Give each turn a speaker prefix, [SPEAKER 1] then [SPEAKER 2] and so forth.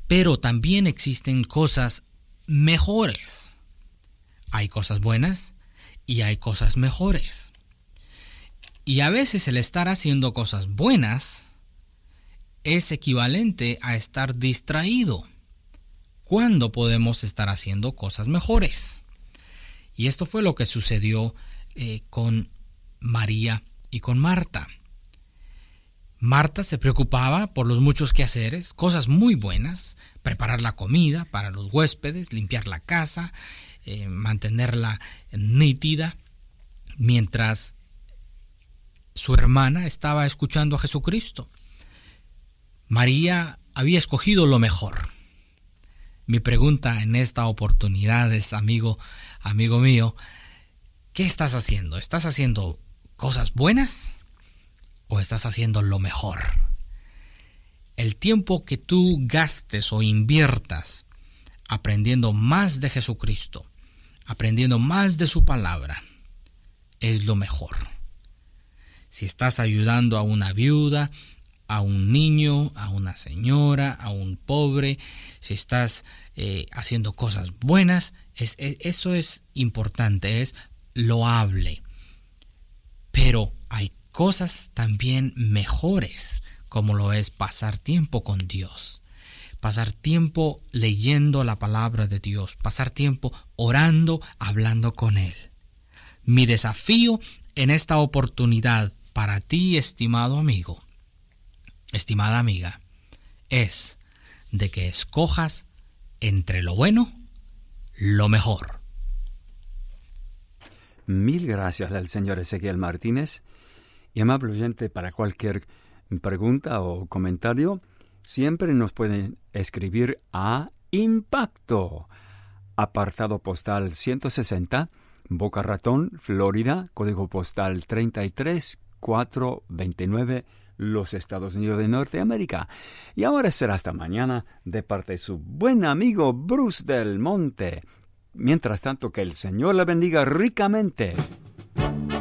[SPEAKER 1] Pero también existen cosas mejores. Hay cosas buenas y hay cosas mejores. Y a veces el estar haciendo cosas buenas es equivalente a estar distraído. ¿Cuándo podemos estar haciendo cosas mejores? Y esto fue lo que sucedió con María y con Marta. Marta se preocupaba por los muchos quehaceres, cosas muy buenas, preparar la comida para los huéspedes, limpiar la casa, mantenerla nítida, mientras su hermana estaba escuchando a Jesucristo. María había escogido lo mejor. Mi pregunta en esta oportunidad es, amigo mío, ¿qué estás haciendo? ¿Estás haciendo cosas buenas o estás haciendo lo mejor? El tiempo que tú gastes o inviertas aprendiendo más de Jesucristo, aprendiendo más de su palabra, es lo mejor. Si estás ayudando a una viuda, a un niño, a una señora, a un pobre, si estás haciendo cosas buenas, eso es importante, es loable. Pero hay cosas también mejores, como lo es pasar tiempo con Dios, pasar tiempo leyendo la palabra de Dios, pasar tiempo orando, hablando con Él. Mi desafío en esta oportunidad para ti, estimado amigo, estimada amiga, es de que escojas entre lo bueno, lo mejor.
[SPEAKER 2] Mil gracias al señor Ezequiel Martínez. Y amable oyente, para cualquier pregunta o comentario, siempre nos pueden escribir a Impacto, apartado postal 160, Boca Ratón, Florida, código postal 33429, los Estados Unidos de Norteamérica. Y ahora será hasta mañana de parte de su buen amigo Bruce Del Monte. Mientras tanto, que el Señor le bendiga ricamente.